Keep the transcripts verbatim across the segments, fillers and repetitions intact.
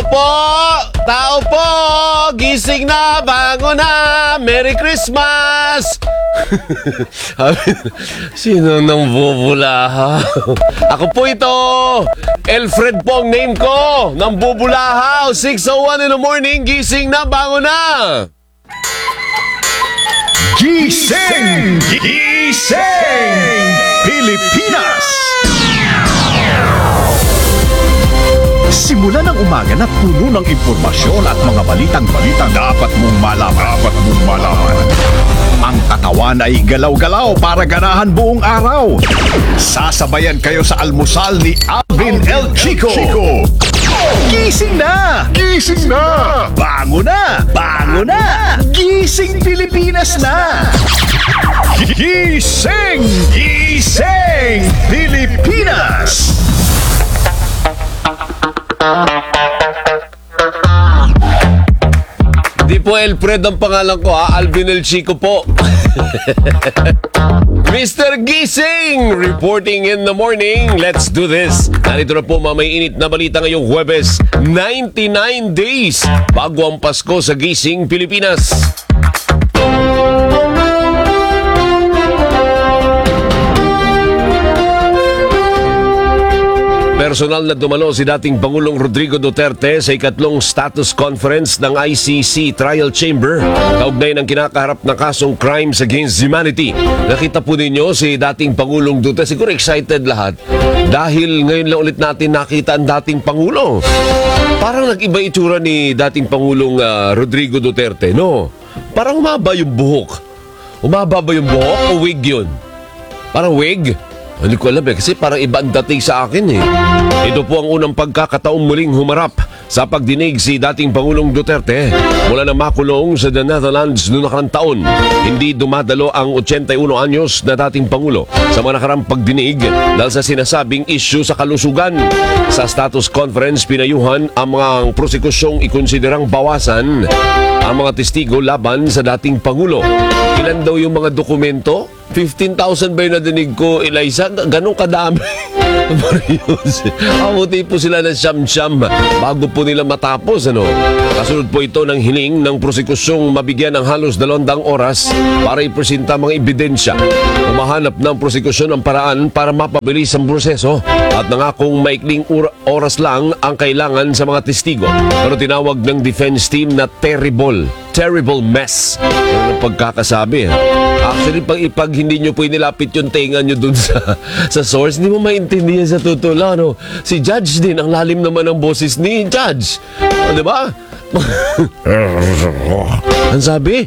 po! Tao po! Gising na! Bango na! Merry Christmas! Sino nang bubulahaw? Ako po ito! Elfred po ang name ko! Nang bubulahaw! six oh one in the morning! Gising na! Bango na! Gising! Gising! Pilipinas! Simula ng umaga na puno ng impormasyon at mga balitang-balitang dapat mong malaman. Dapat mong malaman. Ang katawan ay galaw-galaw para ganahan buong araw. Sasabayan kayo sa almusal ni Alvin El Chico. Gising na! Gising na! Bango na! Bango na! Gising Pilipinas na! Gising! Gising Pilipinas! Di po Elfred ang pangalan ko ha, Alvin El Chico po. Mister Gising, reporting in the morning. Let's do this. Narito na po mga may init na balita ngayong Huwebes, ninety-nine days bago ang Pasko sa Gising Pilipinas. Personal na dumalo si dating Pangulong Rodrigo Duterte sa ikatlong status conference ng I C C Trial Chamber kaugnay ng kinakaharap na kasong crimes against humanity. Nakita po ninyo si dating Pangulong Duterte. Siguro excited lahat dahil ngayon lang ulit natin nakita ang dating Pangulo. Parang nag-iba itsura ni dating Pangulong uh, Rodrigo Duterte, no? Parang umaba yung buhok. Umaba ba yung buhok o wig yun? Parang wig? Hindi ko alam eh, kasi parang iba ang dating sa akin eh. Ito po ang unang pagkakataong muling humarap sa pagdinig si dating Pangulong Duterte mula na makulong sa the Netherlands noong nakarang taon. Hindi dumadalo ang eighty-one anyos na dating Pangulo sa mga nakarang pagdinig dahil sa sinasabing issue sa kalusugan. Sa status conference, pinayuhan ang mga prosekusyong ikonsiderang bawasan ang mga testigo laban sa dating Pangulo. Ilan daw yung mga dokumento? fifteen thousand ba yung nadinig ko, Eliza? Ganong kadami. Amuti po sila ng siyam-siyam bago po nila matapos. Ano? Kasunod po ito ng hiling ng prosekusyong mabigyan ng halos dalawang oras para ipresenta mga ebidensya. Umahanap ng prosekusyon ang paraan para mapabilis ang proseso at nangakong maikling oras lang ang kailangan sa mga testigo. Pero tinawag ng defense team na terrible, terrible mess. Ano ang pagkakasabi? Actually, pag, pag hindi nyo po inilapit yung tenga nyo dun sa, sa source, hindi mo maintindihan sa totoo lang. No? Si Judge din, ang lalim naman ng boses ni Judge. O, diba? Ang sabi?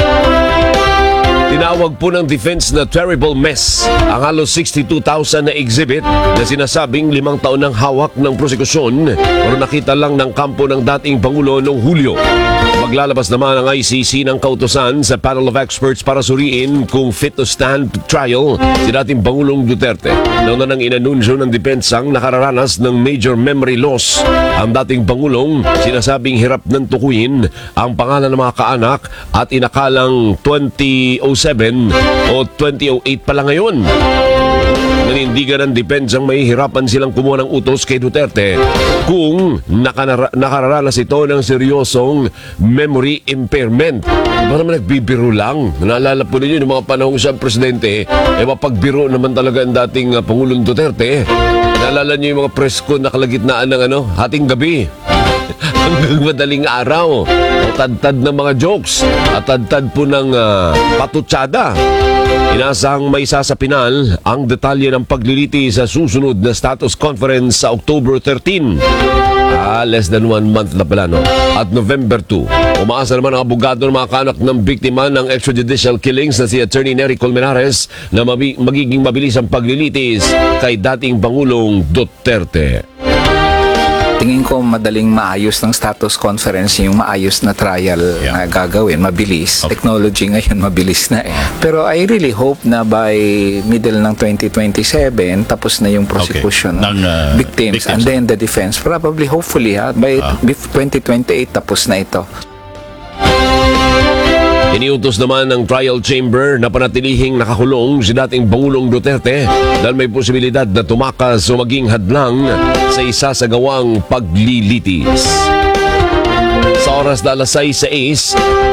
Tinawag po ng defense na terrible mess ang halos sixty-two thousand na exhibit na sinasabing limang taon ng hawak ng prosekusyon pero nakita lang ng kampo ng dating Pangulo noong Hulyo. Maglalabas naman ang I C C ng kautusan sa panel of experts para suriin kung fit to stand trial si dating Pangulong Duterte. Nauna nang inanunsyo ng depensang nakararanas ng major memory loss ang dating Pangulong, sinasabing hirap ng tukuyin ang pangalan ng mga kaanak at inakalang twenty oh seven o twenty oh eight pa lang ngayon. Nanindigan ng depensang may hirapan silang kumuha ng utos kay Duterte kung nakanara- nakararanas ito ng seryosong memory impairment. Ba naman nagbibiro lang? Naalala po ninyo yung mga panahong siyang presidente, eh mapagbiro naman talaga ang dating uh, Pangulong Duterte. Naalala niyo yung mga presko na kalagitnaan ng ano, hating gabi. Hanggang madaling araw. O tad-tad ng mga jokes at tad-tad po ng uh, patutsada. Inasahang may isa sa pinal ang detalye ng pagliliti sa susunod na status conference sa October thirteen. Ah, less than one month na pala, no? At November two. Umaasa naman ang abogado ng mga kanak ng biktima ng extrajudicial killings na si Attorney Nery Colmenares na mabi- magiging mabilis ang paglilitis kay dating Pangulong Duterte. Tingin ko madaling maayos ng status conference yung maayos na trial yeah. na gagawin, mabilis. Okay. Technology ngayon mabilis na eh. Pero I really hope na by middle ng twenty twenty-seven tapos na yung prosecution okay. ng uh, victims, victims and then the defense. Probably, hopefully ha, by uh. twenty twenty-eight tapos na ito. Iniutos naman ng trial chamber na panatilihing nakakulong si dating Pangulong Duterte dahil may posibilidad na tumakas o maging hadlang sa isa sa gawang paglilitis. Sa oras na alas sais sa is,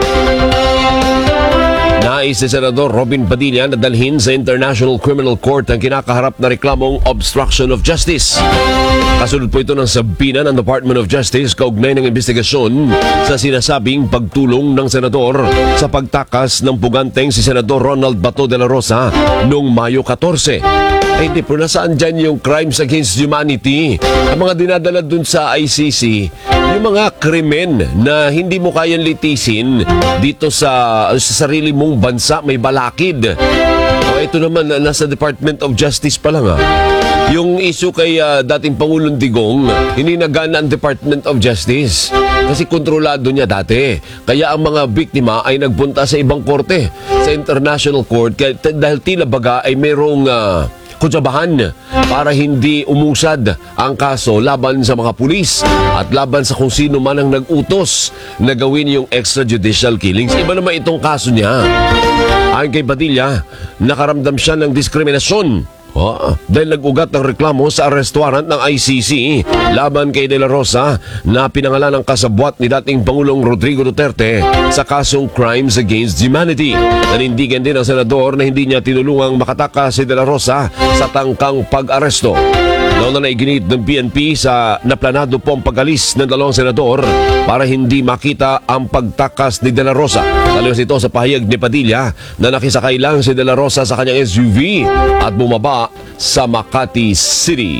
nais si Senador Robin Padilla na dalhin sa International Criminal Court ang kinakaharap na reklamong obstruction of justice. Kasunod po ito ng sabina ng Department of Justice kaugnay ng investigasyon sa sinasabing pagtulong ng senador sa pagtakas ng puganteng si Senador Ronald Bato de la Rosa noong Mayo fourteen. Ay hindi po, nasaan dyan yung crimes against humanity? Ang mga dinadala dun sa I C C, yung mga krimen na hindi mo kayang litisin dito sa, sa sarili mong bansa, may balakid. O ito naman, nasa Department of Justice pa lang ha. Yung issue kay uh, dating Pangulong Digong, hindi nagana ang Department of Justice. Kasi kontrolado niya dati. Kaya ang mga biktima ay nagpunta sa ibang korte, sa International Court, kaya, dahil tila baga ay mayroong Uh, kutsabahan para hindi umusad ang kaso laban sa mga pulis at laban sa kung sino man ang nag-utos na gawin yung extrajudicial killings. Iba naman itong kaso niya. Ayon kay Padilla, nakaramdam siya ng diskriminasyon oh, dahil nag-ugat ng reklamo sa arrest warrant ng I C C laban kay De La Rosa na pinangalan ng kasabwat ni dating Pangulong Rodrigo Duterte sa kasong Crimes Against Humanity. Nanindigan din ang senador na hindi niya tinulungang makatakas si De La Rosa sa tangkang pag-aresto. Noon na naiginit ng P N P sa naplanado po ang pag-alis ng dalawang senador para hindi makita ang pagtakas ni De La Rosa. Taliwas ito sa pahayag ni Padilla na nakisakay lang si De La Rosa sa kanyang S U V at bumaba sa Makati City.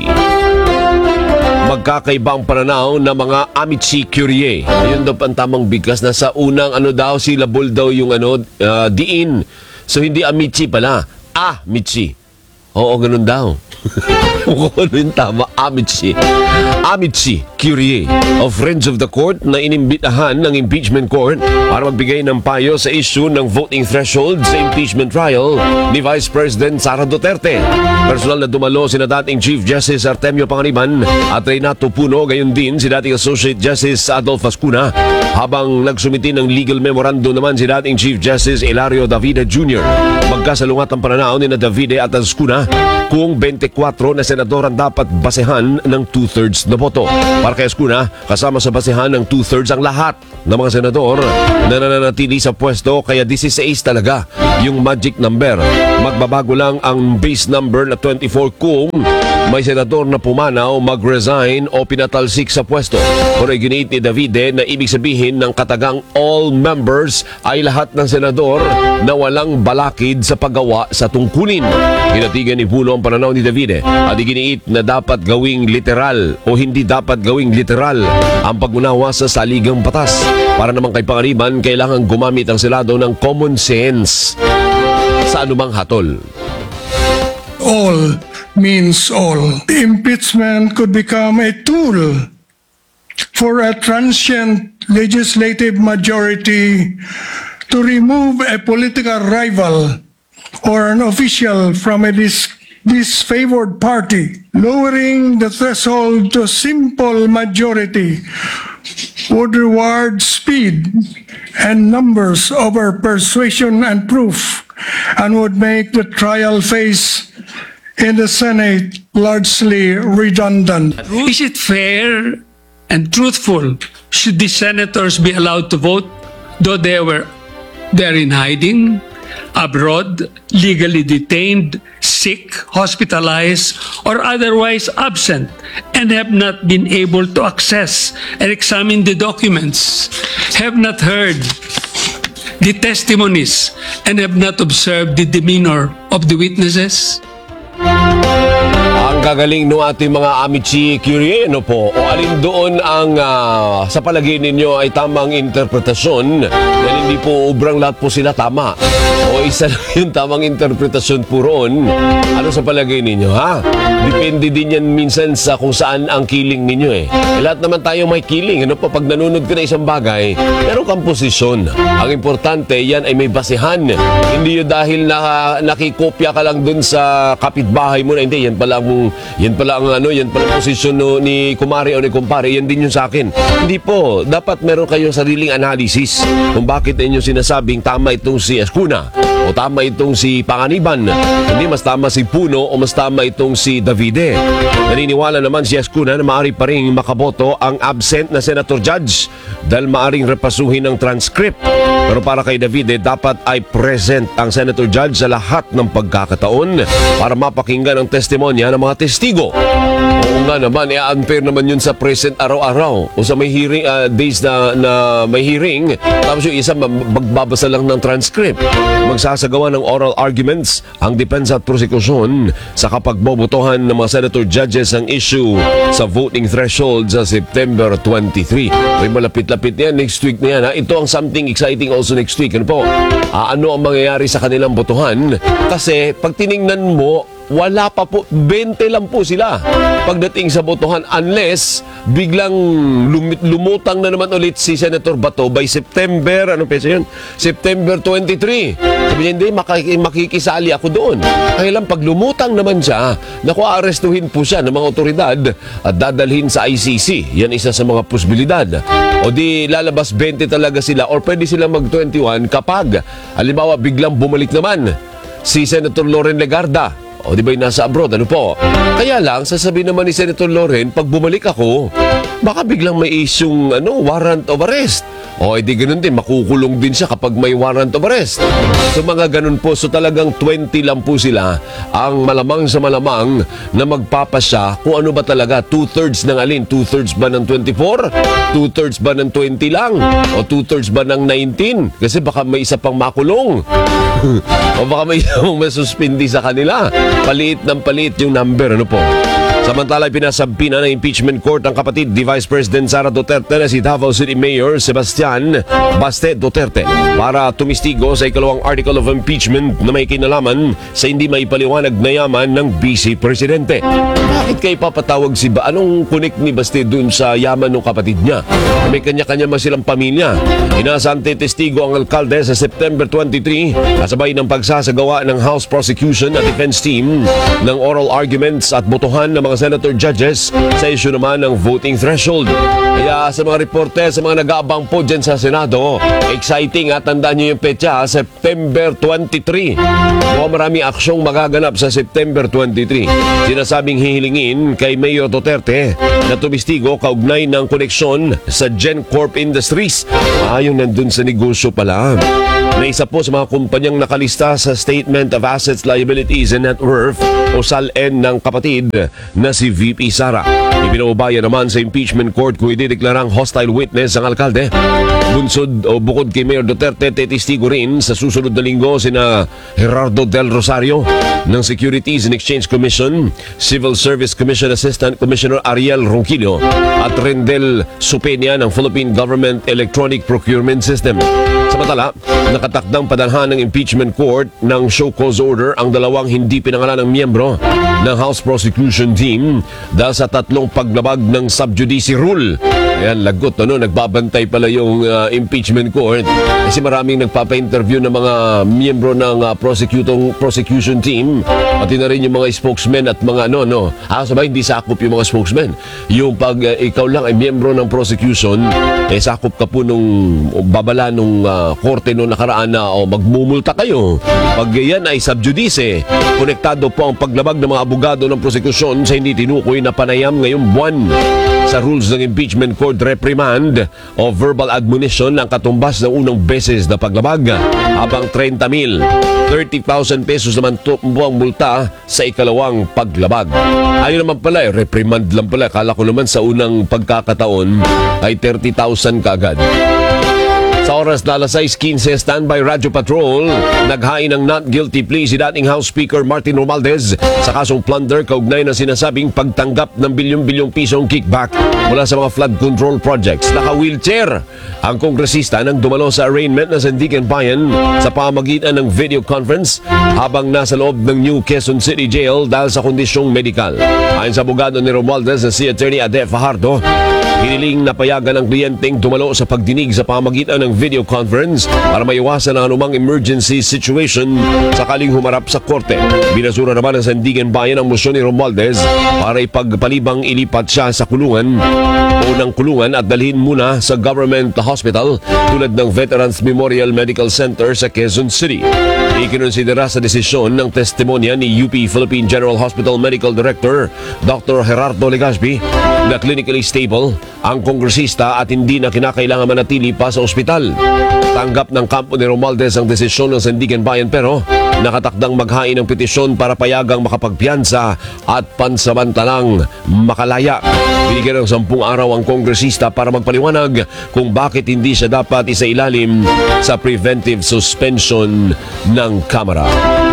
Magkakaiba ang pananaw ng mga Amici Curie. Ayun daw ang tamang bigkas na sa unang ano daw, syllable daw yung ano, uh, diin. So hindi Amici pala, Amici. Oo, ganun daw. Kung ano yung tama, Amici. Amici Curie of Friends of the Court na inimbitahan ng impeachment court para magbigay ng payo sa issue ng voting threshold sa impeachment trial ni Vice President Sara Duterte. Personal na dumalo sina dating Chief Justice Artemio Panganiban at Renato Puno, gayon din si dating Associate Justice Adolfo Ascuna, habang nagsumiti ng legal memorandum naman si dating Chief Justice Hilario Davide Junior Magkasalungat ang pananaw ni na Davide at Ascuna kung twenty-four na senador ang dapat basehan ng two-thirds na boto. Para kay Ascuna, kasama sa basehan ng two-thirds ang lahat ng mga senador na nananatili sa pwesto, kaya sixteen talaga yung magic number. Magbabago lang ang base number na twenty-four kung may senador na pumanaw, mag-resign o pinatalsik sa pwesto. Pero iginiit ni Davide na ibig sabihin ng katagang all members ay lahat ng senador na walang balakid sa paggawa sa tungkulin. Hinatigan ni Puno ang pananaw ni Davide at iginiit na dapat gawing literal o hindi dapat gawing literal ang pag-unawa sa saligang batas. Para naman kay Panganiban, kailangan gumamit ang Senado ng common sense sa anumang hatol. All means all. Impeachment could become a tool for a transient legislative majority to remove a political rival or an official from a dis- disfavored party. Lowering the threshold to simple majority would reward speed and numbers over persuasion and proof, and would make the trial phase in the Senate largely redundant. Is it fair and truthful? Should the senators be allowed to vote though they were they're in hiding, abroad, legally detained, sick, hospitalized, or otherwise absent, and have not been able to access and examine the documents, have not heard the testimonies, and have not observed the demeanor of the witnesses? Ang gagaling no ating mga Amici Curie, ano po? O alin doon ang uh, sa palagay ninyo ay tamang interpretasyon dahil hindi po ubrang lahat po sila tama. O isa lang yung tamang interpretasyon po roon. Ano sa palagay ninyo, ha? Depende din yan minsan sa kung saan ang kiling ninyo eh. eh lahat naman tayo may kiling. Ano po? Pag nanunod ka na isang bagay, meron kang posisyon. Ang importante, yan ay may basehan. Hindi yun dahil na, nakikopya ka lang dun sa kapitbahay mo na hindi. Yan pala ang yan pala ang ano, yan pala ang posisyon no, ni kumari o ni kumpare, yan din yung sa akin. Hindi po, dapat meron kayong sariling analysis kung bakit ninyo sinasabing tama itong si Escuna o tama itong si Panganiban. Hindi mas tama si Puno o mas tama itong si Davide. Naniniwala naman si Escuna na maaari pa rin makaboto ang absent na senator judge dahil maaring repasuhin ng transcript. Pero para kay Davide, dapat ay present ang senator judge sa lahat ng pagkakataon para mapakinggan ang testimonya ng mga testigo. Oo nga naman, eh, unfair naman yun sa present araw-araw o sa may hearing, uh, days na, na may hearing, tapos yung isa magbabasa lang ng transcript. Magsasagawa ng oral arguments ang depensa at prosekusyon sa kapag bobotohan ng mga senator judges ang issue sa voting threshold sa September twenty-three. May malapit-lapit yan, next week na yan. Ha? Ito ang something exciting also next week. Ano po? Ah, ano ang mangyayari sa kanilang botohan? Kasi pag tiningnan mo, wala pa po, twenty lang po sila pagdating sa botohan unless biglang lum- lumutang na naman ulit si Senator Bato by September, ano pesa yun? September twenty-three. Sabi niya, hindi, makik- makikisali ako doon. Kaya lang, pag lumutang naman siya, naku, aarestuhin po siya ng mga otoridad at dadalhin sa I C C. Yan isa sa mga posibilidad. O di lalabas twenty talaga sila or pwede sila mag twenty-one kapag, halimbawa, biglang bumalik naman si Senator Loren Legarda. O di ba yung nasa abroad, ano po? Kaya lang, sasabihin naman ni Senator Loren, pag bumalik ako, baka biglang may isyung ano, warrant of arrest. O edi ganun din, makukulong din siya kapag may warrant of arrest. So mga ganun po, so talagang twenty lang po sila ang malamang sa malamang na magpapasya kung ano ba talaga, two-thirds ng alin, two-thirds ba ng twenty-four? Two-thirds ba ng twenty lang? O two-thirds ba ng nineteen? Kasi baka may isa pang makulong. O baka may isa pang masuspindi sa kanila. Paliit ng paliit yung number, ano po? Samantala, pinasampi na ng impeachment court ang kapatid ni Vice President Sara Duterte na si Davao City Mayor Sebastian Baste Duterte para tumistigo sa ikalawang article of impeachment na may kinalaman sa hindi maipaliwanag na yaman ng Vice Presidente. Bakit kayo papatawag si ba? Anong connect ni Baste dun sa yaman ng kapatid niya? May kanya-kanya man silang pamilya. Inasante testigo ang alkalde sa September twenty-three kasabay ng pagsasagawa ng House Prosecution at Defense Team ng oral arguments at botohan ng mga senator judges sa issue naman ng voting threshold. Kaya sa mga reporter, sa mga nag-aabang po dyan sa Senado, exciting ha, tandaan nyo yung petsa, September twenty-three. Mukhang maraming aksyong magaganap sa September twenty-three. Sinasabing hihilingin kay Mayor Duterte na tumistigo kaugnay ng koneksyon sa GenCorp Industries. Ah, yung nandun sa negosyo pala. Na isa po sa mga kumpanyang nakalista sa Statement of Assets, Liabilities and Net Worth o S A L N ng kapatid na si V P Sara. Ibinaubaya naman sa impeachment court kung idideklarang hostile witness ang alkalde. Bunsod o bukod kay Mayor Duterte, testigo rin sa susunod na linggo sina Gerardo Del Rosario ng Securities and Exchange Commission, Civil Service Commission Assistant Commissioner Ariel Ronquillo at Rendel Supenia ng Philippine Government Electronic Procurement System. Samantala, nakatakdang padalhan ng impeachment court ng show cause order ang dalawang hindi pinangalan ng miyembro ng House Prosecution Team dahil sa tatlong paglabag ng sub judice rule. Ayan, lagot, ano, nagbabantay pala yung uh, impeachment court kasi maraming nagpapa-interview ng mga miyembro ng uh, prosecuting, prosecution team pati na rin yung mga spokesmen at mga ano, no. Ah, sabay, hindi sakop yung mga spokesmen. Yung pag uh, ikaw lang ay miyembro ng prosecution, eh sakop ka po nung babala nung uh, korte nung nakaraan na o oh, magmumulta kayo. Pag yan ay sub judice, konektado po ang paglabag ng mga abogado ng prosekusyon sa hindi tinukoy na panayam ngayong buwan. Sa rules ng impeachment court, reprimand o verbal admonition ang katumbas ng unang beses na paglabag habang thirty mil, thirty thousand pesos naman tumbang multa sa ikalawang paglabag. Ayun naman pala, eh, reprimand lang pala. Kala ko naman sa unang pagkakataon ay thirty thousand kaagad. Sa oras na alas sais quince, standby Radyo Patrol, naghain ng not guilty plea si dating House Speaker Martin Romualdez sa kasong plunder kaugnay na sinasabing pagtanggap ng bilyong-bilyong pisong kickback mula sa mga flood control projects. Naka-wheelchair ang kongresista nang dumalo sa arraignment na Sandigan Bayan sa pamagitan ng video conference habang nasa loob ng New Quezon City Jail dahil sa kondisyong medikal. Ayon sa abogado ni Romualdez na si Attorney Ade Fajardo, Hiniling na payagan ang kliyenteng dumalo sa pagdinig sa pamagitan ng video conference para maiwasan ang anumang emergency situation sakaling humarap sa korte. Binasura naman ng Sandigan Bayan ang motion ni Romualdez para ipagpalibang ilipat siya sa kulungan o ng kulungan at dalhin muna sa government hospital tulad ng Veterans Memorial Medical Center sa Quezon City. Ikinonsidera sa desisyon ng testimonya ni U P Philippine General Hospital Medical Director Doctor Gerardo Legazpi na clinically stable ang kongresista at hindi na kinakailangan manatili pa sa ospital. Tanggap ng kampo ni Romualdez ang desisyon ng Sandigan Bayan pero nakatakdang maghain ng petisyon para payagang makapagpiyansa at pansamantalang makalaya. Binigyan ng sampung araw ang kongresista para magpaliwanag kung bakit hindi siya dapat isailalim sa preventive suspension ng Kamara.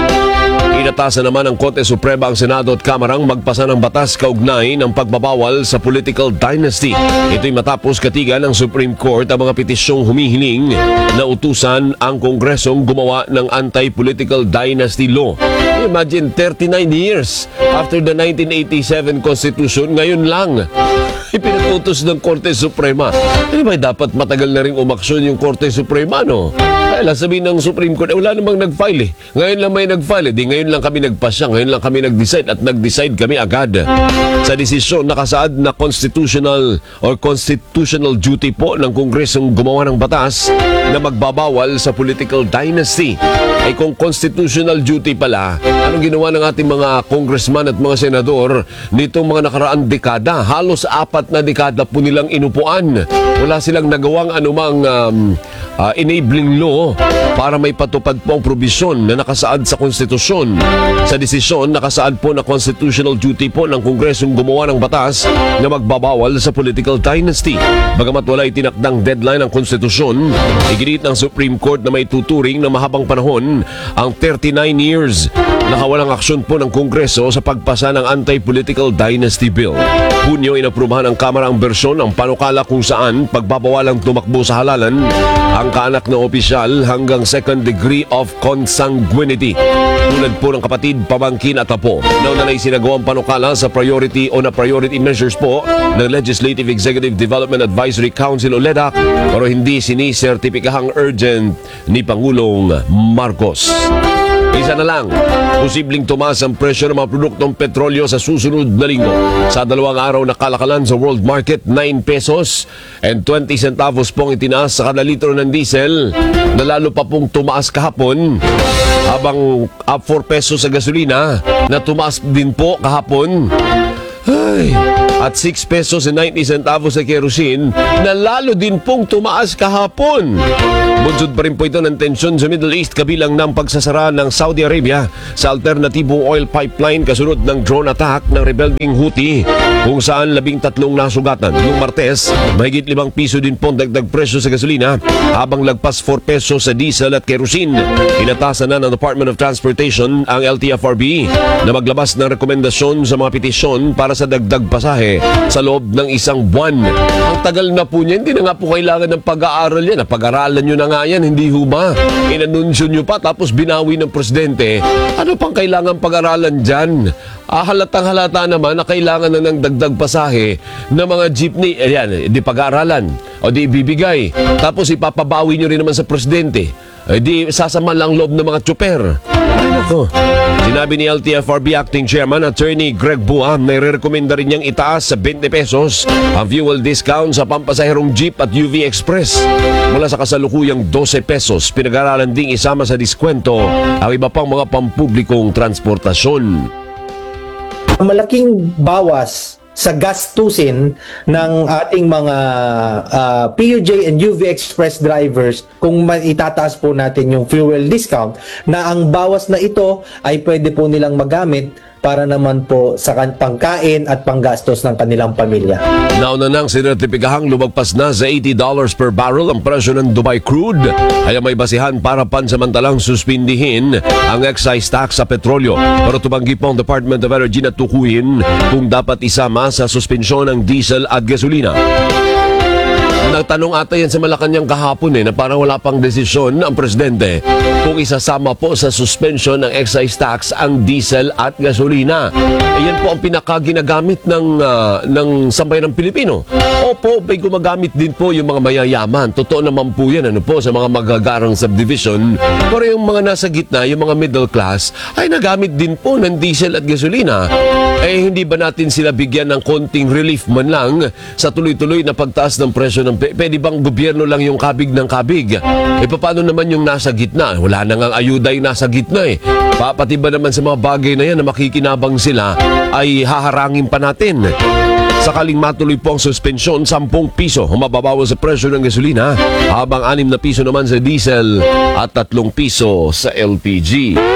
Inatasan naman ng Korte Suprema ang Senado at Kamarang magpasa ng batas kaugnay ng pagbabawal sa political dynasty. Ito'y matapos katigan ng Supreme Court ang mga petisyong humihiling na utusan ang Kongresong gumawa ng anti-political dynasty law. Imagine, thirty-nine years after the nineteen eighty-seven Constitution, ngayon lang ipinatutos ng Korte Suprema. Eh, may dapat matagal na rin umaksyon yung Korte Suprema, no? Kaya sabihin ng Supreme Court, eh, wala namang nag-file eh. Ngayon lang may nag-file eh. Di ngayon lang kami nagpasya, ngayon lang kami nag-decide at nag-decide kami agad. Sa desisyon, nakasaad na constitutional or constitutional duty po ng Kongresong gumawa ng batas na magbabawal sa political dynasty. Ay kung constitutional duty pala, anong ginawa ng ating mga congressman at mga senador nitong mga nakaraang dekada? Halos apat na dekada po nilang inupuan. Wala silang nagawang anumang um, uh, enabling law para may patupad po ang probisyon na nakasaad sa konstitusyon. Sa desisyon, nakasaad po na constitutional duty po ng Kongresong gumawa ng batas na magbabawal sa political dynasty. Bagamat wala itinakdang deadline ng konstitusyon, iginit ng Supreme Court na may tuturing na mahabang panahon ang thirty-nine years nakawalang aksyon po ng Kongreso sa pagpasa ng anti-political dynasty bill. Hunyo, inaprubahan ng Kamara ang bersyon ng panukala kung saan pagbabawalang tumakbo sa halalan ang kaanak na opisyal hanggang second degree of consanguinity. Tulad po ng kapatid, pamangkin at apo. Nauna na isinagawang panukala sa priority o na priority measures po ng Legislative Executive Development Advisory Council o L E D A C pero hindi sinisertipikahang urgent ni Pangulong Marcos. Isa na lang, posibleng tumaas ang presyo ng mga produktong petrolyo sa susunod na linggo. Sa dalawang araw na kalakalan sa world market, nine pesos and twenty centavos pong itinaas sa kada litro ng diesel na lalo pa pong tumaas kahapon. Habang up four pesos sa gasolina na tumaas din po kahapon. Ay, at six pesos and ninety centavos sa kerosene na lalo din pong tumaas kahapon. Bunsod pa rin po ito ng tensyon sa Middle East kabilang ng pagsasara ng Saudi Arabia sa alternatibong oil pipeline kasunod ng drone attack ng rebelding Houthi kung saan labing tatlong nasugatan. Noong Martes, mahigit limang piso din pong dagdag presyo sa gasolina habang lagpas four pesos sa diesel at kerosene. Inatasan na ng Department of Transportation ang L T F R B na maglabas ng rekomendasyon sa mga petisyon para sa dagdag pasahe sa loob ng isang buwan. Ang tagal na po niya, hindi na nga po kailangan ng pag-aaral yan. Pag-aralan nyo na nga yan, hindi ho ba? Inanunsyo nyo pa tapos binawi ng presidente. Ano pang kailangan pag-aralan dyan? Ah, halatang halata naman na kailangan na ng dagdag pasahe ng mga jeepney. Ayan, di pag-aaralan o di ibibigay. Tapos ipapabawi nyo rin naman sa presidente. Eh di sasama lang loob ng mga tsuper. Ay nako. Sinabi ni L T F R B Acting Chairman Attorney Greg Bua na irerekomenda rin niyang itaas sa twenty pesos ang fuel discount sa pampasaherong jeep at U V Express. Mula sa kasalukuyang twelve pesos, pinag-aralan ding isama sa diskwento ang iba pang mga pampublikong transportasyon. Malaking bawas sa gastusin ng ating mga uh, P U J and U V Express drivers kung itataas po natin yung fuel discount na ang bawas na ito ay pwede po nilang magamit para naman po sa pangkain at panggastos ng kanilang pamilya. Nauna nang sinertipikahang lumagpas na sa eighty dollars per barrel ang presyo ng Dubai crude, kaya may basihan para pansamantalang suspindihin ang excise tax sa petrolyo. Pero tumanggi po ang Department of Energy na tukuyin kung dapat isama sa suspensyon ng diesel at gasolina. Nagtanong ata yan sa Malacanang kahapon eh, na parang wala pang desisyon ang presidente kung isasama po sa suspension ng excise tax ang diesel at gasolina. Ayan po ang pinakaginagamit ng, uh, ng sambayanang Pilipino. Opo, may gumagamit din po yung mga mayayaman. Totoo naman po yan, ano po, sa mga magagarang subdivision. Pero yung mga nasa gitna, yung mga middle class, ay nagamit din po ng diesel at gasolina. Eh, hindi ba natin sila bigyan ng konting relief man lang sa tuloy-tuloy na pagtaas ng presyo ng... P- Pwede bang gobyerno lang yung kabig ng kabig? Eh, paano naman yung nasa gitna? Wala na ngang ayuda yung nasa gitna eh. Pa- Pati ba naman sa mga bagay na yan na makikinabang sila ay haharangin pa natin? Sakaling matuloy po ang suspensyon, sampung piso mababawas sa presyo ng gasolina, habang anim na piso naman sa diesel at tatlong piso sa L P G.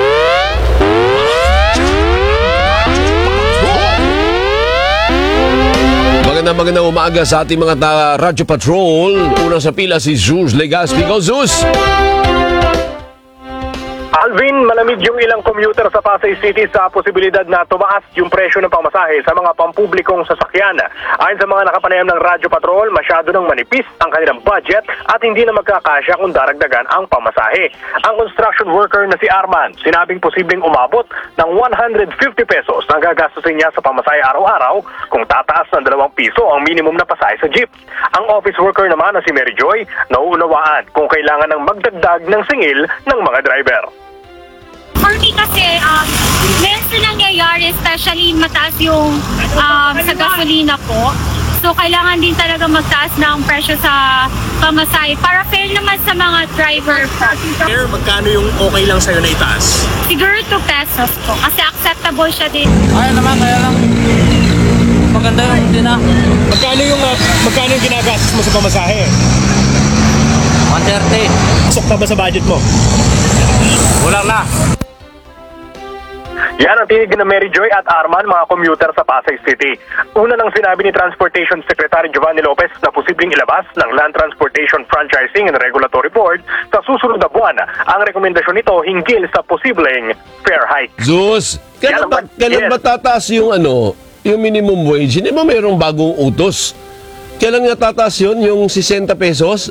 Magandang magandang umaga sa ating mga ta- Radyo Patrol. Unang sa pila si Zeus Legaspi. Go, Zeus! Alvin, malamig yung ilang commuter sa Pasay City sa posibilidad na tumaas yung presyo ng pamasahe sa mga pampublikong sasakyan. Ayon sa mga nakapanayam ng Radyo Patrol, masyado nang manipis ang kanilang budget at hindi na magkakasya kung daragdagan ang pamasahe. Ang construction worker na si Arman, sinabing posibleng umabot ng one hundred fifty pesos ang gagastusin niya sa pamasahe araw-araw kung tataas ng dalawang piso ang minimum na pasahe sa jeep. Ang office worker naman na si Mary Joy, nauunawaan kung kailangan ng magdagdag ng singil ng mga driver. For me kasi, um, meron na nangyayari, especially mataas yung um, sa gasolina po. So, kailangan din talaga magtaas ng presyo sa pamasahe para fair naman sa mga driver po. Sir, magkano yung okay lang sa'yo na itaas? Siguro two pesos po kasi acceptable siya din. Ayun naman, kaya lang maganda yung din na. Magkano yung, uh, magkano yung ginagastos mo sa pamasahe? one thirty. Pasok pa ba sa budget mo? Wala na. Yan ang tinig na Mary Joy at Arman, mga commuter sa Pasay City. Una nang sinabi ni Transportation Secretary Giovanni Lopez na posibleng ilabas ng Land Transportation Franchising and Regulatory Board sa susunod na buwan ang rekomendasyon nito hinggil sa posibleng fare hike. Zeus, kailan ba, kailan ba tataas yung ano, yung minimum wage? Hindi ba mayroong bagong utos? Kailan nga tataas yun, yung sixty pesos?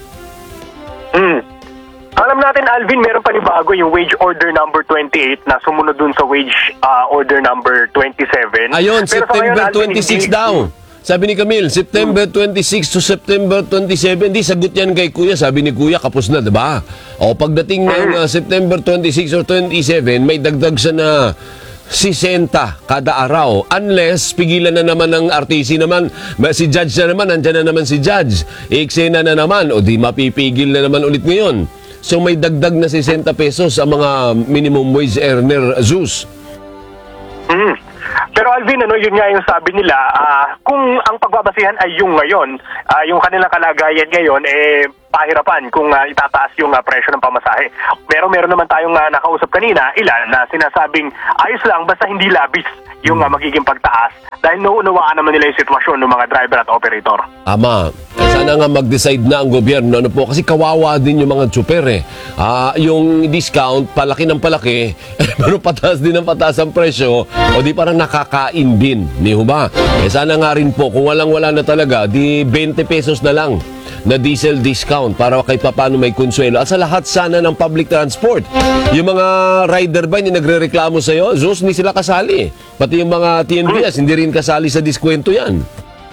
Hmm. Alam natin, Alvin, meron panibago yung wage order number twenty-eight na sumunod dun sa wage uh, order number twenty-seven. Ayun, Pero sa September ngayon, Alvin, twenty-six hindi- daw. Sabi ni Camille, September twenty-six to September twenty-seven. Di sagot yan kay Kuya. Sabi ni Kuya, kapos na, diba? O pagdating ng uh, September twenty-six or twenty-seven, may dagdag siya na sixty kada araw. Unless, pigilan na naman ng R T C naman. May- Si Judge na naman, andyan na naman si Judge. Iiksena na naman, o di mapipigil na naman ulit ngayon. So may dagdag na sixty pesos ang mga minimum wage earner, Zeus. Mm. Pero Alvin, ano, yun nga yung sabi nila, ah, kung ang pagbabasihan ay yung ngayon, ah, yung kanilang kalagayan ngayon, eh, pahirapan kung ah, itataas yung ah, presyo ng pamasahe. Pero meron naman tayong ah, nakausap kanina, ilan, na sinasabing ayos lang basta hindi labis yung ah, magiging pagtaas dahil nauunawaan naman nila yung sitwasyon ng mga driver at operator. Ama, sana nga mag-decide na ang gobyerno, ano po, kasi kawawa din yung mga tsuper eh. Ah, yung discount, palaki ng palaki, pero pataas din ng pataas ang presyo, o di parang nakakain din, di ho ba? Eh sana nga rin po, kung walang-wala na talaga, di twenty pesos na lang na diesel discount para kahit paano may konsuelo. At sa lahat sana ng public transport. Yung mga rider ba, hindi nagre-reklamo sa'yo? Zeus, hindi sila kasali. Pati yung mga T N B S, hindi rin kasali sa diskwento yan.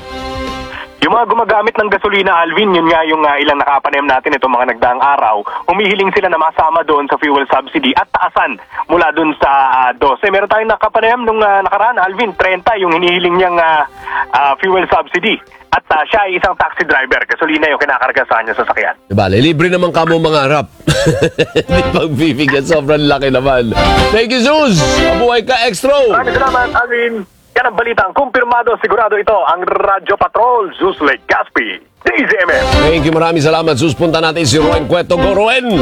Yung mga gumagamit ng gasolina, Alvin, yun nga yung uh, ilang nakapanayam natin itong mga nagdaang araw, humihiling sila na masama doon sa fuel subsidy at taasan mula doon sa uh, twelve. Meron tayong nakapanayam nung uh, nakaraan, Alvin, thirty yung hinihiling niyang uh, uh, fuel subsidy. At uh, siya ay isang taxi driver, gasolina yung kinakarga sa kanya sa sakyan. Diba, libre naman kamo mga harap. Hindi pagbibigyan, sobrang laki naman. Thank you, Zeus! Mabuhay ka, Extra! Maraming salamat, Alvin! Yan ang balitang kumpirmado, sigurado ito ang Radyo Patrol, Zeus Legaspi, D Z M M. Thank you, maraming salamat, Zeus. Punta natin si Roen Cueto. Go, Roen!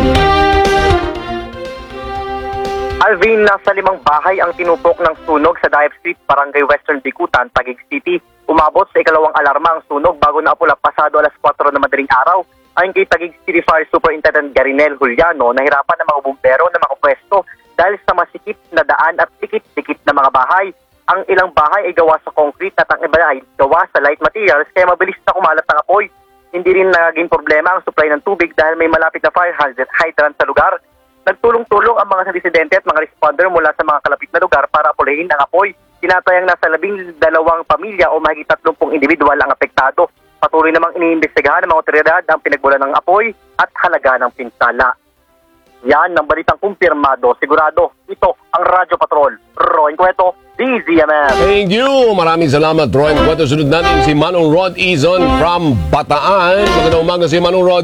Alvin, nasa limang bahay ang tinupok ng sunog sa Dive Street, Barangay Western Bicutan, Taguig City. Umabot sa ikalawang alarma ang sunog bago naapula pasado alas kwatro na madaling araw. Ayon kay Taguig City Fire Superintendent Garinel Juliano, nahirapan ng mga bumbero na makapwesto dahil sa masikip na daan at sikip-sikip na mga bahay. Ang ilang bahay ay gawa sa concrete at ang iba ay gawa sa light materials kaya mabilis na kumalat ang apoy. Hindi rin naging problema ang supply ng tubig dahil may malapit na fire hydrant sa lugar. Nagtulong-tulong ang mga residente at mga responder mula sa mga kalapit na lugar para pulihin ang apoy. Tinatayang nasa labing dalawang pamilya o mahigit tatlumpung individual ang apektado. Patuloy namang iniimbestigahan ng mga otoridad ang pinagbulan ng apoy at halaga ng pinsala. Yan ang balitang kumpirmado. Sigurado, ito ang Radyo Patrol. Roy Cueto, D Z M M. Thank you. Maraming salamat, Roy. Kwento sunod natin si Manong Rod Izon from Bataan. Magandang umaga si Manong Rod.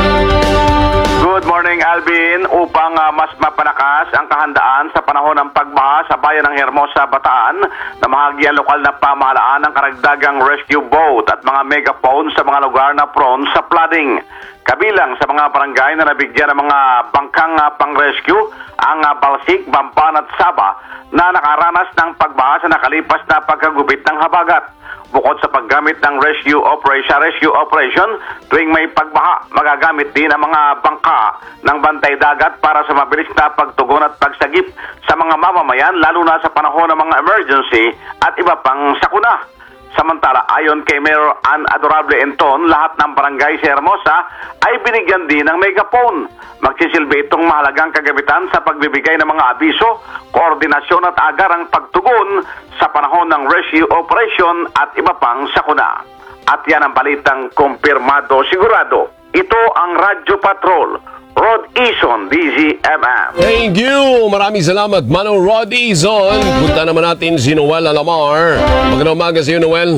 Good morning, Alvin. Upang uh, mas mapanakas ang kahandaan sa panahon ng pagbaha sa bayan ng Hermosa, Bataan, namahagi ang lokal na pamahalaan ng karagdagang rescue boat at mga megaphone sa mga lugar na prone sa flooding. Kabilang sa mga barangay na nabigyan ng mga bangkang uh, pang-rescue ang uh, Balsik, Bamban at Saba na nakaranas ng pagbaha sa nakalipas na pagkagupit ng habagat. Bukod sa paggamit ng rescue operation, rescue operation, tuwing may pagbaha, magagamit din ang mga bangka ng bantay dagat para sa mabilis na pagtugon at pagsagip sa mga mamamayan, lalo na sa panahon ng mga emergency at iba pang sakuna. Samantala, ayon kay Mayor Ann Adorable Enton, lahat ng barangay sa Hermosa ay binigyan din ng megaphone. Magsisilbi itong mahalagang kagamitan sa pagbibigay ng mga abiso, koordinasyon at agarang pagtugon sa panahon ng rescue operation at iba pang sakuna. At yan ang balitang kumpirmado sigurado. Ito ang Radyo Patrol. Rod Izon, D Z M M. Thank you. Maraming salamat, Manong Rod Izon. Punta naman natin si Noel Alamar. Magandang umaga sa iyo, Noel.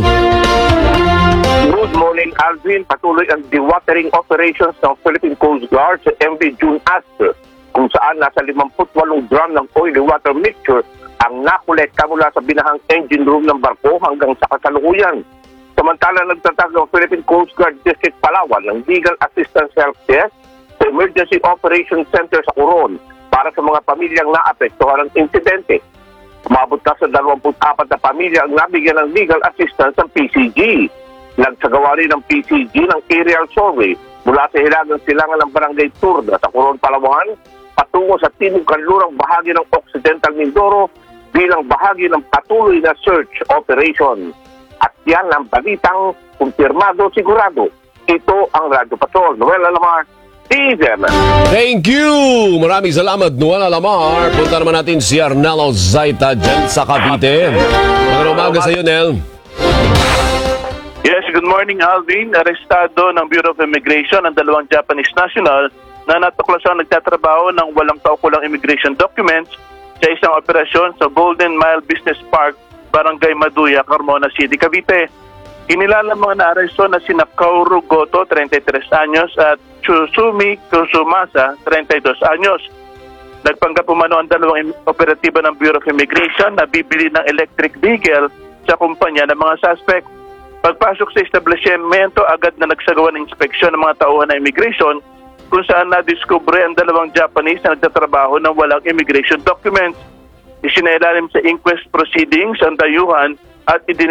Good morning, Alvin. Patuloy ang dewatering operations ng Philippine Coast Guard sa M V June Aster, kung saan nasa fifty-eight drum ng oily water mixture ang nakolekta mula sa binahang engine room ng barko hanggang sa kasalukuyan. Samantala, nagtatag ng Philippine Coast Guard District Palawan ng Legal Assistance Help Desk sa Emergency Operations Center sa Coron para sa mga pamilyang naapektuhan ng insidente. Umabot na sa twenty-four na pamilya ang nabigyan ng legal assistance ng P C G. Nagsagawa rin ng P C G ng aerial survey mula sa hilagang silangan ng Barangay Turda sa Coron, Palawan patungo sa timog kanlurang bahagi ng Occidental Mindoro bilang bahagi ng patuloy na search operation. At yan ang balitang kumpirmado sigurado. Ito ang Radyo Patrol. Noel Alamar, D Z M. Thank you. Maraming salamat, Noel Alamar. Punta naman natin si Arnelo Zaita dyan sa Cavite. Magandang umaga sa iyo, Nel. Yes, good morning, Alvin. Arestado ng Bureau of Immigration ang dalawang Japanese national na natuklasang nagtatrabaho ng walang kaukulang immigration documents sa isang operasyon sa Golden Mile Business Park, Barangay Maduya, Carmona City, Cavite. Kinilala mga naaresto na sina Kaoru Goto, thirty-three anyos, at Chusumi Kusumasa, thirty-two anyos. Nagpanggap umano ang dalawang operatiba ng Bureau of Immigration na bibili ng electric vehicle sa kumpanya ng mga suspect. Pagpasok sa establishmento, agad na nagsagawa ng inspeksyon ng mga tauhan ng immigration kung saan nadiskubre ang dalawang Japanese na nagtatrabaho ng walang immigration documents. Isinailalim sa inquest proceedings ang dayuhan at idin